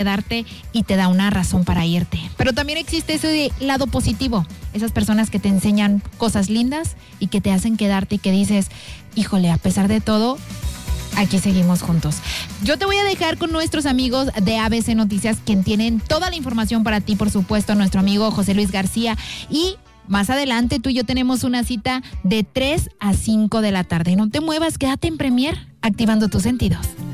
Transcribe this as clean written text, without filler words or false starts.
quedarte y te da una razón para irte. Pero también existe ese lado positivo, esas personas que te enseñan cosas lindas y que te hacen quedarte y que dices, híjole, a pesar de todo, aquí seguimos juntos. Yo te voy a dejar con nuestros amigos de ABC Noticias, quien tienen toda la información para ti, por supuesto, nuestro amigo José Luis García, y más adelante tú y yo tenemos una cita de 3 a 5 de la tarde. No te muevas, quédate en Premier, activando tus sentidos.